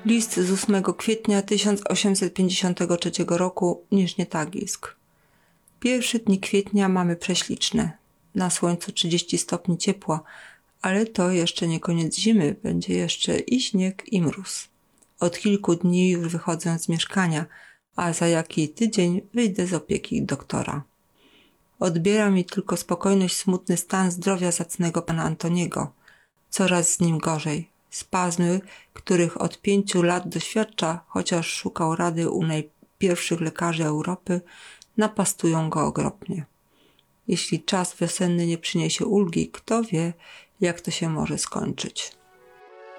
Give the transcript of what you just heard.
List z 8 kwietnia 1853 roku, Niżnie Tagisk. Pierwsze dni kwietnia mamy prześliczne. Na słońcu 30 stopni ciepła, ale to jeszcze nie koniec zimy, będzie jeszcze i śnieg, i mróz. Od kilku dni już wychodzę z mieszkania, a za jaki tydzień wyjdę z opieki doktora. Odbiera mi tylko spokojność smutny stan zdrowia zacnego pana Antoniego. Coraz z nim gorzej. Spazmy, których od 5 lat doświadcza, chociaż szukał rady u najpierwszych lekarzy Europy, napastują go okropnie. Jeśli czas wiosenny nie przyniesie ulgi, kto wie, jak to się może skończyć.